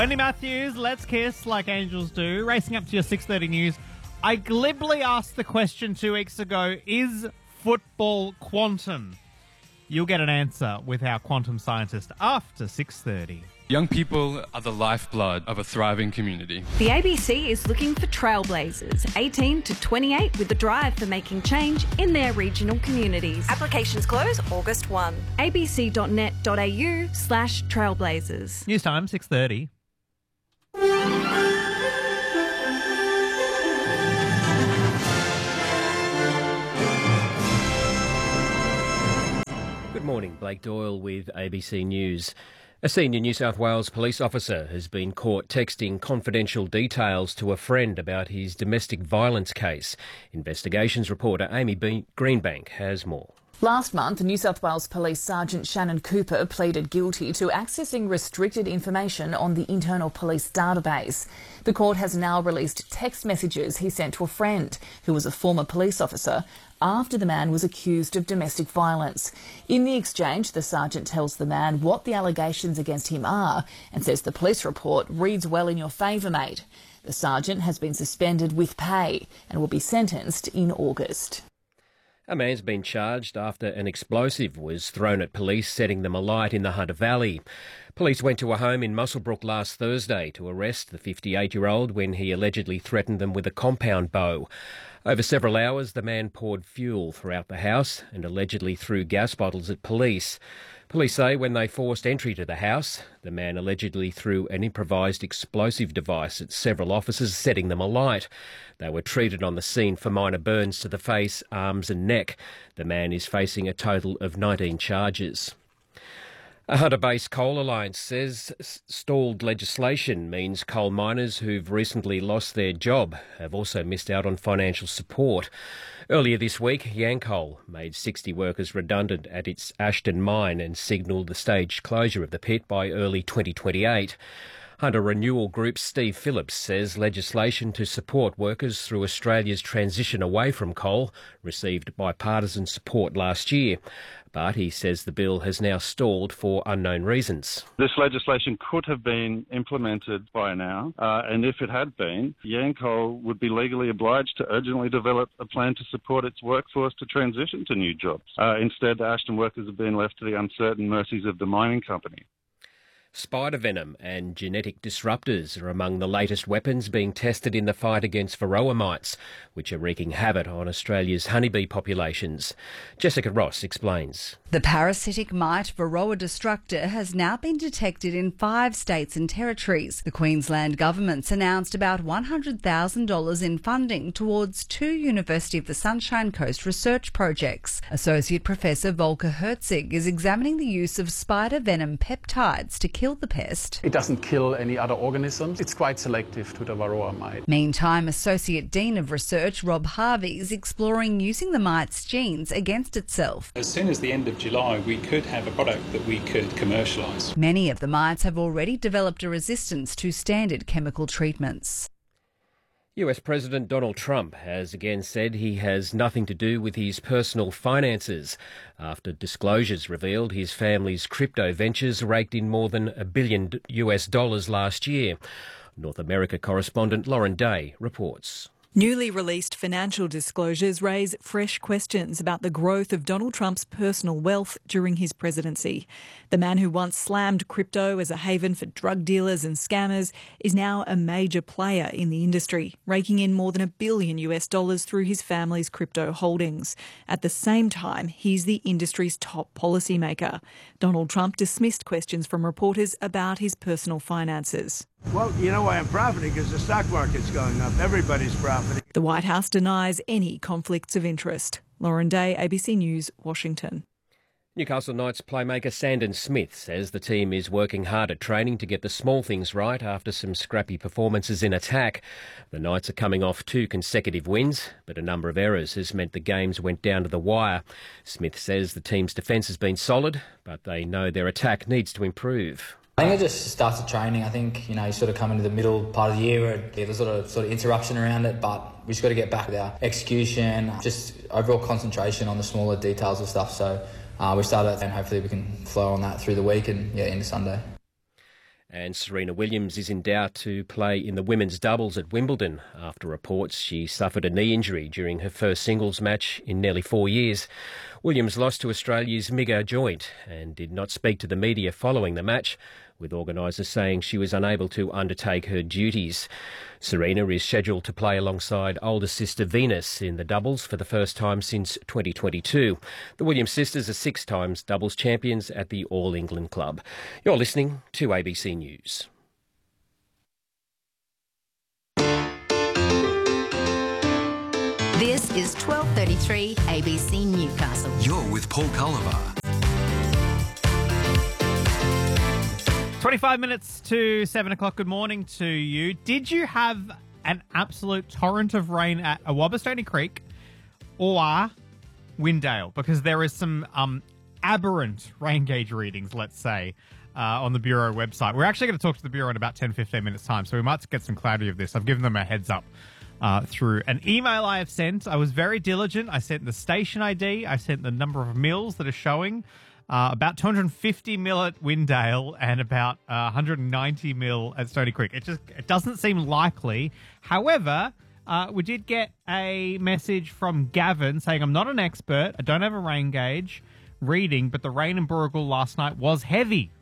Wendy Matthews, let's kiss like angels do. Racing up to your 6:30 news. I glibly asked the question 2 weeks ago, is football quantum? You'll get an answer with our quantum scientist after 6:30. Young people are the lifeblood of a thriving community. The ABC is looking for trailblazers, 18 to 28, with the drive for making change in their regional communities. Applications close August 1. abc.net.au/trailblazers. News time, 6:30. Good morning, Blake Doyle with ABC News. A senior New South Wales police officer has been caught texting confidential details to a friend about his domestic violence case. Investigations reporter Amy Greenbank has more. Last month, New South Wales Police Sergeant Shannon Cooper pleaded guilty to accessing restricted information on the internal police database. The court has now released text messages he sent to a friend who was a former police officer after the man was accused of domestic violence. In the exchange, the sergeant tells the man what the allegations against him are and says the police report reads well in your favour, mate. The sergeant has been suspended with pay and will be sentenced in August. A man's been charged after an explosive was thrown at police, setting them alight in the Hunter Valley. Police went to a home in Muswellbrook last Thursday to arrest the 58-year-old when he allegedly threatened them with a compound bow. Over several hours, the man poured fuel throughout the house and allegedly threw gas bottles at police. Police say when they forced entry to the house, the man allegedly threw an improvised explosive device at several officers, setting them alight. They were treated on the scene for minor burns to the face, arms and neck. The man is facing a total of 19 charges. A Hunter-based coal alliance says stalled legislation means coal miners who've recently lost their job have also missed out on financial support. Earlier this week, Yancoal made 60 workers redundant at its Ashton mine and signalled the staged closure of the pit by early 2028. Hunter Renewal Group's Steve Phillips says legislation to support workers through Australia's transition away from coal received bipartisan support last year. But he says the bill has now stalled for unknown reasons. This legislation could have been implemented by now, and if it had been, Yancoal would be legally obliged to urgently develop a plan to support its workforce to transition to new jobs. Instead, the Ashton workers have been left to the uncertain mercies of the mining company. Spider venom and genetic disruptors are among the latest weapons being tested in the fight against varroa mites, which are wreaking havoc on Australia's honeybee populations. Jessica Ross explains. The parasitic mite Varroa destructor has now been detected in 5 states and territories. The Queensland government's announced about $100,000 in funding towards 2 University of the Sunshine Coast research projects. Associate Professor Volker Herzig is examining the use of spider venom peptides to kill the pest. It doesn't kill any other organisms. It's quite selective to the varroa mite. Meantime, Associate Dean of Research Rob Harvey is exploring using the mite's genes against itself. As soon as the end of July, we could have a product that we could commercialise. Many of the mites have already developed a resistance to standard chemical treatments. US President Donald Trump has again said he has nothing to do with his personal finances after disclosures revealed his family's crypto ventures raked in more than $1 billion last year. North America correspondent Lauren Day reports. Newly released financial disclosures raise fresh questions about the growth of Donald Trump's personal wealth during his presidency. The man who once slammed crypto as a haven for drug dealers and scammers is now a major player in the industry, raking in more than $1 billion through his family's crypto holdings. At the same time, he's the industry's top policymaker. Donald Trump dismissed questions from reporters about his personal finances. Well, you know why I'm profiting? Because the stock market's going up. Everybody's profiting. The White House denies any conflicts of interest. Lauren Day, ABC News, Washington. Newcastle Knights playmaker Sandon Smith says the team is working hard at training to get the small things right after some scrappy performances in attack. The Knights are coming off 2 consecutive wins, but a number of errors has meant the games went down to the wire. Smith says the team's defence has been solid, but they know their attack needs to improve. I think it just starts at training. I think, you sort of come into the middle part of the year where there's a sort of interruption around it, but we just got to get back with our execution, just overall concentration on the smaller details of stuff. So we started and hopefully we can flow on that through the week and into Sunday. And Serena Williams is in doubt to play in the women's doubles at Wimbledon after reports she suffered a knee injury during her first singles match in nearly 4 years. Williams lost to Australia's Miga Joint and did not speak to the media following the match, with organisers saying she was unable to undertake her duties. Serena is scheduled to play alongside older sister Venus in the doubles for the first time since 2022. The Williams sisters are 6 times doubles champions at the All England Club. You're listening to ABC News. This is 12:33 ABC Newcastle. You're with Paul Culliver. 25 minutes to 7 o'clock. Good morning to you. Did you have an absolute torrent of rain at Awabastoni Creek or Windale? Because there is some aberrant rain gauge readings, let's say, on the Bureau website. We're actually going to talk to the Bureau in about 10-15 minutes' time, so we might get some clarity of this. I've given them a heads up through an email I have sent. I was very diligent. I sent the station ID. I sent the number of mils that are showing. About 250 mil at Windale and about 190 mil at Stony Creek. It doesn't seem likely. However, we did get a message from Gavin saying, I'm not an expert. I don't have a rain gauge reading, but the rain in Burrigal last night was heavy.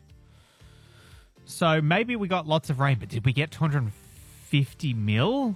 So maybe we got lots of rain, but did we get 250 mil?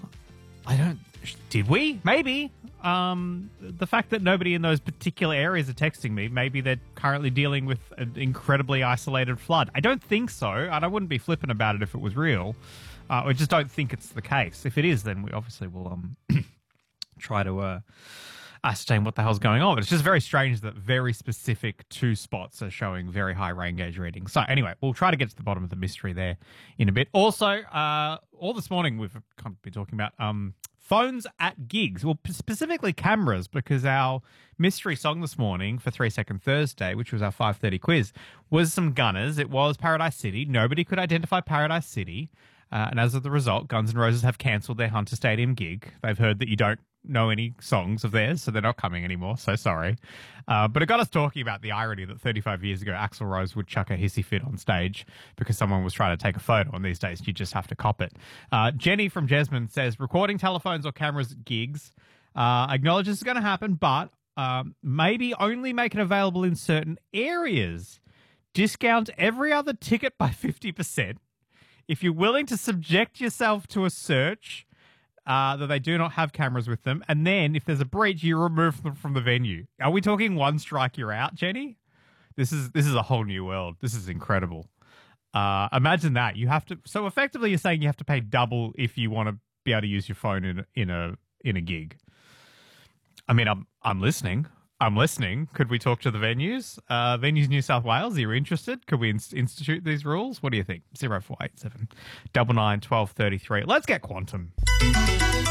Did we? Maybe. The fact that nobody in those particular areas are texting me, maybe they're currently dealing with an incredibly isolated flood. I don't think so, and I wouldn't be flippant about it if it was real. I just don't think it's the case. If it is, then we obviously will try to ascertain what the hell's going on. But it's just very strange that very specific 2 spots are showing very high rain gauge readings. So anyway, we'll try to get to the bottom of the mystery there in a bit. Also, all this morning we've kind of been talking about phones at gigs. Well, specifically cameras, because our mystery song this morning for 3 Second Thursday, which was our 5:30 quiz, was some Gunners. It was Paradise City. Nobody could identify Paradise City. And as a result, Guns N' Roses have cancelled their Hunter Stadium gig. They've heard that you don't know any songs of theirs, so they're not coming anymore. So sorry. But it got us talking about the irony that 35 years ago, Axl Rose would chuck a hissy fit on stage because someone was trying to take a photo, and these days you just have to cop it. Jenny from Jesmond says, recording telephones or cameras at gigs, acknowledges it's going to happen, but maybe only make it available in certain areas. Discount every other ticket by 50%. If you're willing to subject yourself to a search that they do not have cameras with them, and then if there's a breach, you remove them from the venue. Are we talking 1 strike, you're out, Jenny? This is a whole new world. This is incredible. Imagine that. You have to. So effectively, you're saying you have to pay double if you want to be able to use your phone in a gig. I mean, I'm listening. Could we talk to the venues? Venues New South Wales, are you interested? Could we institute these rules? What do you think? 0487 99 1233. Let's get quantum.